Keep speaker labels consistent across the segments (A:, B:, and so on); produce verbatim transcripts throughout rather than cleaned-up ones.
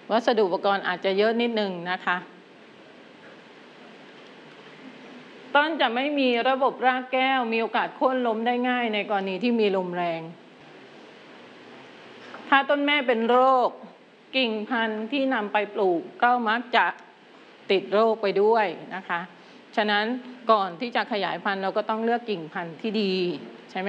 A: วัสดุอุปกรณ์อาจจะเยอะนิดนึงนะคะต้นจะไม่มีระบบรากแก้วมีโอกาสโค่นล้มได้ง่ายในกรณีที่มีลมแรงถ้าต้นแม่เป็นโรคกิ่งพันธุ์ที่นำไปปลูกก็มักจะติดโรคไปด้วยนะคะฉะนั้นก่อนที่จะขยายพันธุ์เราก็ต้องเลือกกิ่งพันธุ์ที่ดีใช่ไหม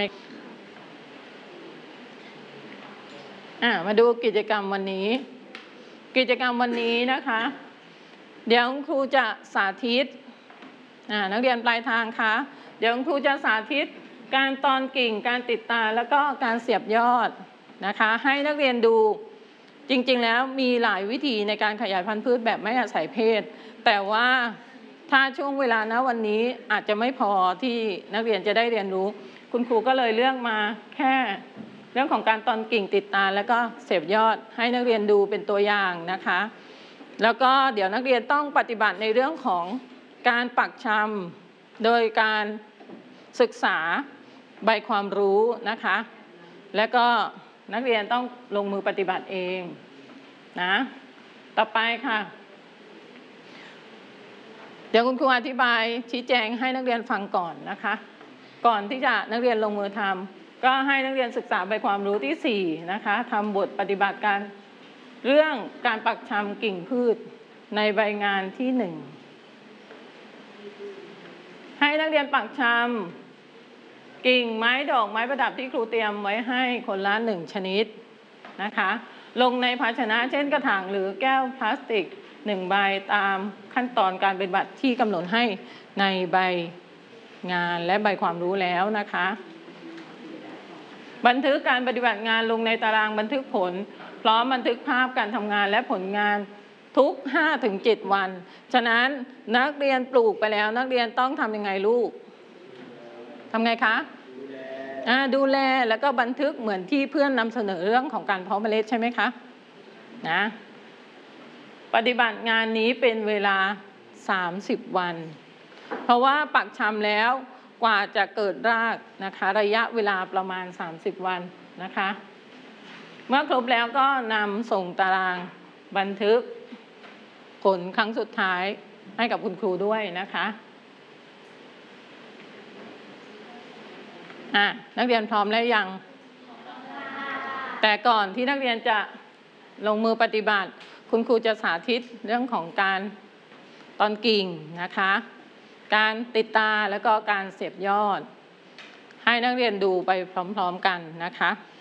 A: อ่ะมาดูกิจกรรมวันนี้กิจกรรมวันนี้นะคะเดี๋ยวครูจะสาธิตอ่านักเรียนปลายทางคะเดี๋ยวครูจะสาธิตการตอนกิ่งการติดตาแล้วก็การเสียบยอดนะคะให้นักเรียนดูจริงๆแล้วมีหลายวิธีในการขยายพันธุ์พืชแบบไม่อาศัยเพศแต่ว่าถ้าช่วงเวลาณวันนี้อาจจะไม่พอที่นักเรียนจะได้เรียนรู้คุณครูก็เลยเลือกมาแค่เรื่องของการตอนกิ่งติดตาแล้วก็เสียบยอดให้นักเรียนดูเป็นตัวอย่างนะคะแล้วก็เดี๋ยวนักเรียนต้องปฏิบัติในเรื่องของการปักชำโดยการศึกษาใบความรู้นะคะและก็นักเรียนต้องลงมือปฏิบัติเองนะต่อไปค่ะเดี๋ยวคุณครูอธิบายชี้แจงให้นักเรียนฟังก่อนนะคะก่อนที่จะนักเรียนลงมือทำก็ให้นักเรียนศึกษาใบความรู้ที่สี่นะคะทำบทปฏิบัติการเรื่องการปักชำกิ่งพืชในใบงานที่หนึ่งให้นักเรียนปักชำกิ่งไม้ดอกไม้ประดับที่ครูเตรียมไว้ให้คนละหนึ่งชนิดนะคะลงในภาชนะเช่นกระถางหรือแก้วพลาสติกหนึ่งใบตามขั้นตอนการปฏิบัติที่กำหนดให้ในใบงานและใบความรู้แล้วนะคะบันทึกการปฏิบัติงานลงในตารางบันทึกผลพร้อมบันทึกภาพการทำงานและผลงานทุก ห้าถึงเจ็ด วันฉะนั้นนักเรียนปลูกไปแล้วนักเรียนต้องทำยังไงลูกทำไงคะดูแลแล้วก็บันทึกเหมือนที่เพื่อนนำเสนอเรื่องของการเพาะเมล็ดใช่ไหมคะนะปฏิบัติงานนี้เป็นเวลาสามสิบวันเพราะว่าปักชำแล้วกว่าจะเกิดรากนะคะระยะเวลาประมาณสามสิบวันนะคะเมื่อครบแล้วก็นำส่งตารางบันทึกผลครั้งสุดท้ายให้กับคุณครูด้วยนะคะอ่ะนักเรียนพร้อมแล้วยังแต่ก่อนที่นักเรียนจะลงมือปฏิบัติคุณครูจะสาธิตเรื่องของการตอนกิ่งนะคะการติดตาแล้วก็การเสียบยอดให้นักเรียนดูไปพร้อมๆกันนะคะ